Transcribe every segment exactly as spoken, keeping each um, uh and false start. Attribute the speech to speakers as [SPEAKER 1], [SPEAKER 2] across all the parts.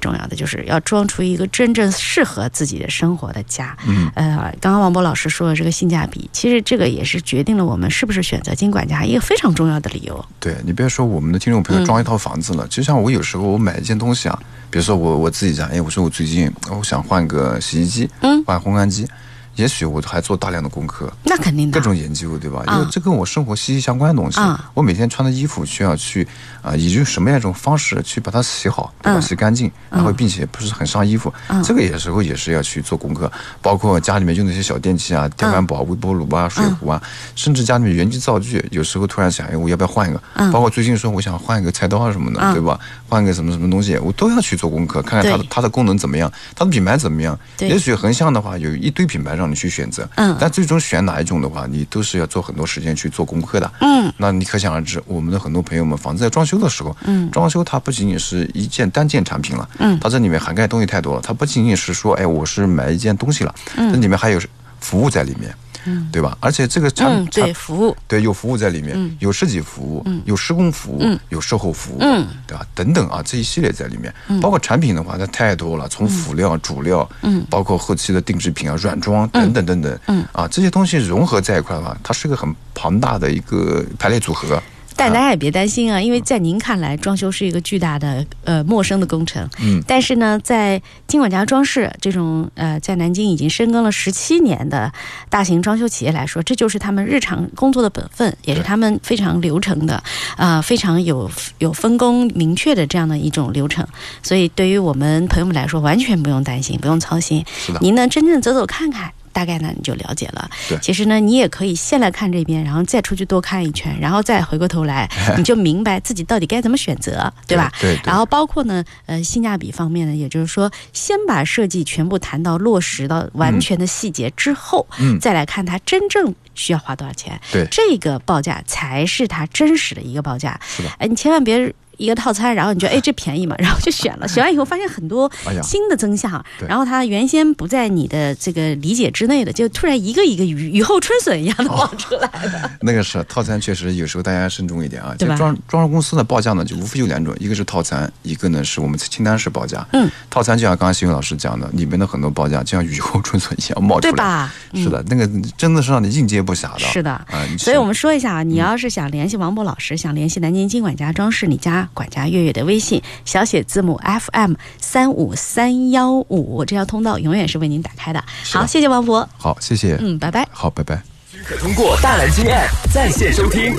[SPEAKER 1] 重要的，就是要装出一个真正适合自己的生活的家。嗯，呃，刚刚王博老师说的这个性价比，其实这个也是决定了我们是不是选择金管家一个非常重要的理由。
[SPEAKER 2] 对，你别说我们的听众朋友装一套房子了，就、嗯、像我有时候我买一件东西啊，比如说我我自己讲，哎，我说我最近我想换个洗衣机，嗯，换烘干机。也许我还做大量的功课，
[SPEAKER 1] 那肯定的，
[SPEAKER 2] 各种研究，对吧？因为这跟我生活息息相关的东西。啊、我每天穿的衣服需要去啊、呃，以用什么样一种方式去把它洗好，对吧？嗯、洗干净，然后并且不是很伤衣服，嗯、这个有时候也是要去做功课。包括家里面用的一些小电器啊，电饭煲、微波炉啊、水壶啊，嗯、甚至家里面原机灶具，有时候突然想，哎，我要不要换一个？嗯、包括最近说我想换一个菜刀啊什么的，嗯、对吧？换个什么什么东西，我都要去做功课，看看它的它的功能怎么样，它的品牌怎么样。也许横向的话，有一堆品牌让你去选择。嗯但最终选哪一种的话，你都是要做很多时间去做功课的。嗯，那你可想而知，我们的很多朋友们，房子在装修的时候，嗯，装修它不仅仅是一件单件产品了，嗯，它这里面涵盖东西太多了，它不仅仅是说，哎，我是买一件东西了，嗯，这里面还有服务在里面。嗯，对吧？而且这个产、
[SPEAKER 1] 嗯、对服务，
[SPEAKER 2] 对有服务在里面，嗯、有设计服务，嗯、有施工服务，嗯、有售后服务，嗯、对吧？等等啊，这一系列在里面，嗯、包括产品的话，它太多了，从辅料、主料，嗯，包括后期的定制品啊、软装等等等等，嗯啊，这些东西融合在一块的话，它是一个很庞大的一个排列组合。
[SPEAKER 1] 但大家也别担心啊，因为在您看来，装修是一个巨大的呃陌生的工程。嗯，但是呢，在金管家装饰这种呃在南京已经深耕了十七年的大型装修企业来说，这就是他们日常工作的本分，也是他们非常流程的啊、呃，非常有有分工明确的这样的一种流程。所以对于我们朋友们来说，完全不用担心，不用操心。
[SPEAKER 2] 是的，
[SPEAKER 1] 您呢真正走走看看。大概呢你就了解了。其实呢你也可以先来看这边，然后再出去多看一圈，然后再回过头来你就明白自己到底该怎么选择，对吧？
[SPEAKER 2] 对 对, 对。
[SPEAKER 1] 然后包括呢呃性价比方面呢，也就是说先把设计全部谈到落实到完全的细节之后，嗯，再来看它真正需要花多少钱。
[SPEAKER 2] 对，
[SPEAKER 1] 这个报价才是它真实的一个报价。
[SPEAKER 2] 是的。
[SPEAKER 1] 哎，你千万别一个套餐，然后你觉得哎这便宜嘛，然后就选了，选完以后发现很多新的增项，哎、然后它原先不在你的这个理解之内的，就突然一个一个雨雨后春笋一样的冒出来的。哦、
[SPEAKER 2] 那个是套餐，确实有时候大家慎重一点啊。就装装饰公司的报价呢，就无非有两种，一个是套餐，一个呢是我们清单式报价。嗯，套餐就像刚刚新宇老师讲的，里面的很多报价就像雨后春笋一样冒出来，
[SPEAKER 1] 对吧？
[SPEAKER 2] 嗯、是的，那个真的是让你应接不暇的。
[SPEAKER 1] 是的啊、呃，所以我们说一下啊，你要是想联系王博老师，嗯、想联系南京金管家装饰，你加管家月月的微信小写字母 F M 三五三幺五，这条通道永远是为您打开的。好，谢谢王博。
[SPEAKER 2] 好，谢谢。
[SPEAKER 1] 嗯，拜拜。
[SPEAKER 2] 好，拜拜。
[SPEAKER 3] 可通过大蓝鲸 App 在线收听。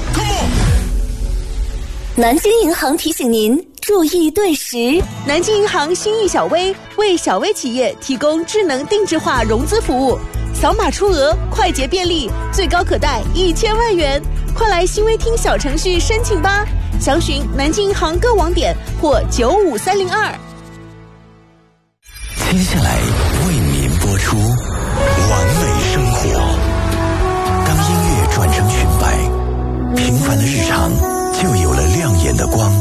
[SPEAKER 4] 南京银行提醒您注意对时。
[SPEAKER 5] 南京银行心意小微为小微企业提供智能定制化融资服务，扫码出额，快捷便利，最高可贷一千万元。快来新微听小程序申请吧。详询南京银行各网点或九五三零二。
[SPEAKER 3] 接下来为您播出完美生活。当音乐转成裙摆，平凡的日常就有了亮眼的光。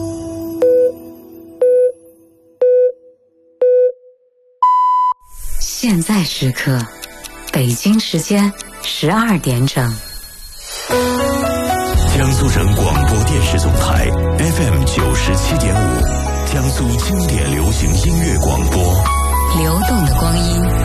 [SPEAKER 6] 现在时刻，北京时间十二点整。
[SPEAKER 3] 江苏省广播电视总台 F M 九十七点五，江苏经典流行音乐广播，
[SPEAKER 6] 流动的光阴。